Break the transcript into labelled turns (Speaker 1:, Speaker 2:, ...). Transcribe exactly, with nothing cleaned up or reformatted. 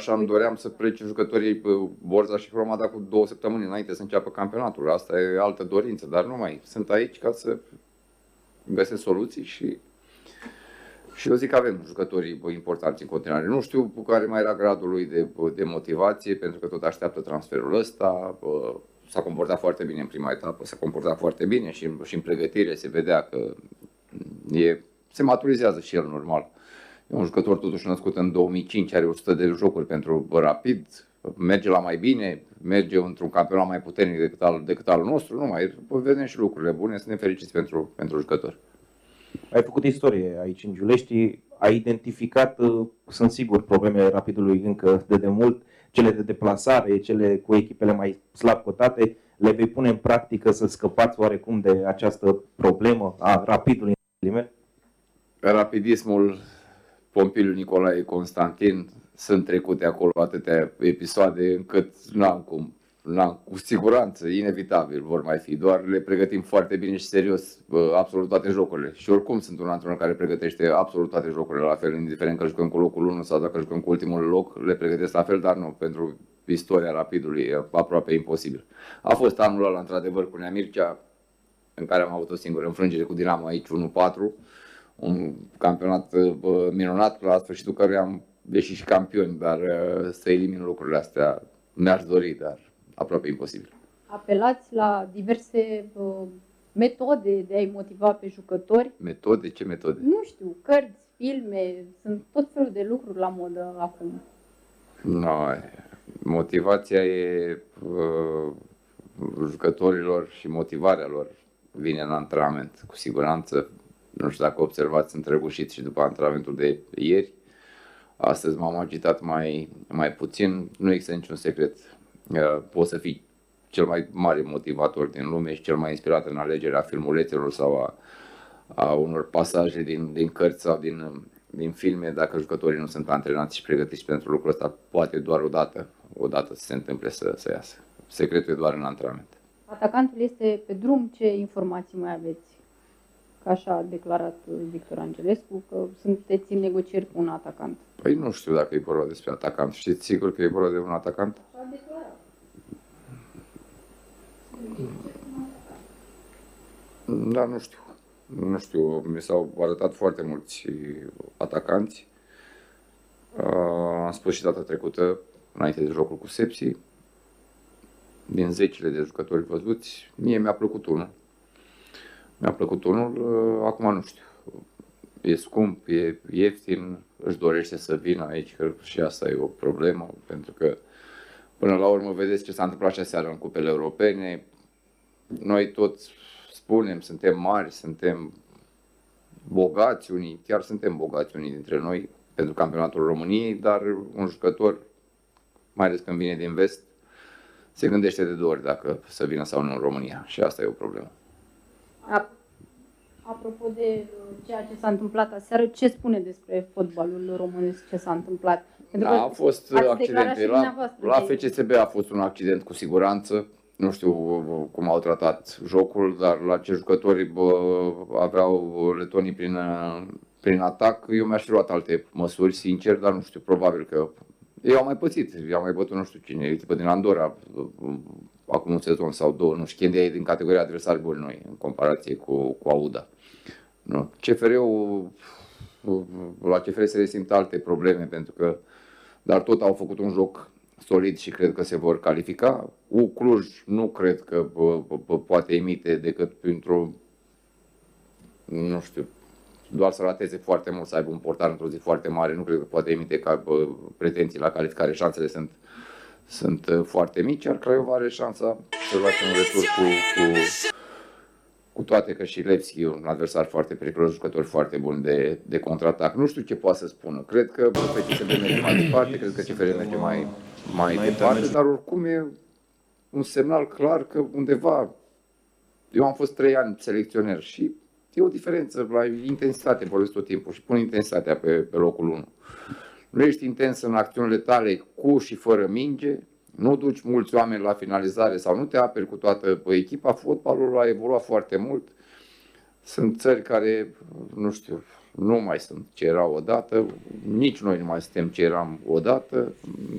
Speaker 1: așa îmi doream să plece jucătorii Borza și Hromada cu două săptămâni înainte să înceapă campionatul. Asta e altă dorință, dar nu mai. Sunt aici ca să găsesc soluții și și eu zic că avem jucătorii importanți în continuare. Nu știu cu care mai era gradul lui de, de motivație, pentru că tot așteaptă transferul ăsta. S-a comportat foarte bine în prima etapă, s-a comportat foarte bine și, și în pregătire se vedea că e, se maturizează și el normal. E un jucător totuși născut în două mii cinci, are o sută de jocuri pentru Rapid, merge la mai bine, merge într-un campionat mai puternic decât al, decât al nostru. Nu mai vedem și lucrurile bune, suntem fericiți pentru, pentru jucători.
Speaker 2: Ai făcut istorie aici în Giulești, ai identificat, sunt sigur, problemele Rapidului încă de demult, cele de deplasare, cele cu echipele mai slab cotate, le vei pune în practică să scăpați oarecum de această problemă a Rapidului în limite?
Speaker 1: Rapidismul Pompiliu Nicolae Constantin sunt trecute acolo atâtea episoade încât n-am cum. La, cu siguranță, inevitabil vor mai fi, doar le pregătim foarte bine și serios absolut toate jocurile. Și oricum sunt un antrenor care pregătește absolut toate jocurile la fel, indiferent că jucăm cu locul unu sau dacă jucăm cu ultimul loc, le pregătesc la fel, dar nu, pentru istoria Rapidului e aproape imposibil. A fost anul ăla, într-adevăr, cu Nea Mircea, în care am avut o singură înfrângere cu Dinamo aici, unu patru, un campionat minunat, la sfârșitul căruia am ieșit și campioni, dar să elimin lucrurile astea mi-aș dori, dar aproape imposibil.
Speaker 3: Apelați la diverse uh, metode de a-i motiva pe jucători.
Speaker 1: Metode? Ce metode?
Speaker 3: Nu știu, cărți, filme, sunt tot felul de lucruri la modă acum.
Speaker 1: No, motivația e uh, jucătorilor și motivarea lor vine în antrenament, cu siguranță. Nu știu dacă observați, sunt răgușit și după antrenamentul de ieri. Astăzi m-am agitat mai, mai puțin, nu există niciun secret. Poți să fii cel mai mare motivator din lume și cel mai inspirat în alegerea filmulețelor sau a, a unor pasaje din, din cărți sau din, din filme, dacă jucătorii nu sunt antrenați și pregătiți pentru lucrul ăsta, poate doar o dată, o dată să se întâmple să, să iasă. Secretul e doar în antrenament.
Speaker 3: Atacantul este pe drum, ce informații mai aveți? Că așa a declarat Victor Angelescu, că sunteți în negocieri cu un atacant.
Speaker 1: Păi nu știu dacă e vorba despre atacant. Știți sigur că e vorba de un atacant?
Speaker 3: Așa a declarat.
Speaker 1: Da, nu știu. Nu știu, mi s-au arătat foarte mulți atacanți. Am spus și data trecută, înainte de jocul cu Sepsi, din zecile de jucători văzuți, mie mi-a plăcut unul. Mi-a plăcut unul, acum nu știu. E scump, e ieftin, își dorește să vină aici, că și asta e o problemă, pentru că până la urmă vedeți ce s-a întâmplat și aseară în cupele europene. Noi toți spunem, suntem mari, suntem bogați unii, chiar suntem bogați unii dintre noi pentru campionatul României, dar un jucător, mai ales când vine din vest, se gândește de două ori dacă să vină sau nu în România și asta e o problemă.
Speaker 3: Apropo de ceea ce s-a întâmplat aseară, ce spune despre fotbalul românesc, ce s-a întâmplat?
Speaker 1: Pentru da, a fost accidente. La, la F C S B a fost un accident cu siguranță. Nu știu cum au tratat jocul, dar la ce jucători bă, aveau letonii prin, prin atac, eu mi-aș fi luat alte măsuri, sincer, dar nu știu, probabil că eu am mai pățit, eu am mai bătut nu știu cine, tipă din Andorra, acum un sezon sau două, nu știu, Chendia e din categoria adversari buni noi, în comparație cu, cu Auda. Nu. C F R-ul, la C F R se resimt alte probleme, pentru că, dar tot au făcut un joc solid și cred că se vor califica. U Cluj nu cred că poate emite decât printr-o, nu știu, doar să rateze foarte mult, să aibă un portar într-o zi foarte mare, nu cred că poate emite ca pretenții la calificare, șansele sunt, sunt foarte mici, iar Craiova are șansa să face un retur cu, cu, cu toate că și Levski e un adversar foarte periculos, jucători foarte buni de, de contraatac. Nu știu ce poate să spună, cred că F C S B merge mai departe, cred că C F R merge mai, mai, mai departe, dar oricum e un semnal clar că undeva, eu am fost trei ani selecționer și e o diferență la intensitate, vorbesc tot timpul și pun intensitatea pe, pe locul unu. Nu ești intens în acțiunile tale cu și fără minge, nu duci mulți oameni la finalizare sau nu te aperi cu toată echipa, fotbalul a evoluat foarte mult. Sunt țări care, nu știu, nu mai sunt ce erau odată, nici noi nu mai suntem ce eram odată.